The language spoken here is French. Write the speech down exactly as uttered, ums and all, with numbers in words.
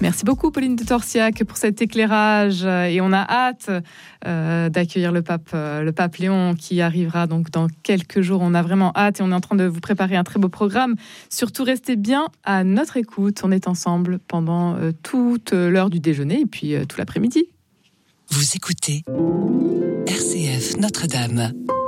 Merci beaucoup Pauline de Torsiac pour cet éclairage et on a hâte euh, d'accueillir le pape, euh, le pape Léon qui arrivera donc dans quelques jours. On a vraiment hâte et on est en train de vous préparer un très beau programme. Surtout restez bien à notre écoute. On est ensemble pendant euh, toute l'heure du déjeuner et puis euh, tout l'après-midi. Vous écoutez R C F Notre-Dame.